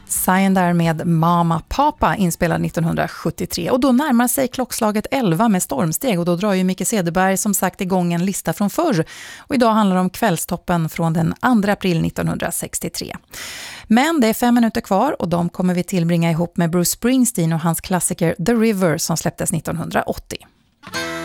Zion där med Mama Papa inspelad 1973 och då närmar sig klockslaget 11 med stormsteg och då drar ju Micke Cederberg som sagt igång en lista från förr och idag handlar det om kvällstoppen från den 2 april 1963. Men det är 5 minuter kvar och de kommer vi tillbringa ihop med Bruce Springsteen och hans klassiker The River som släpptes 1980.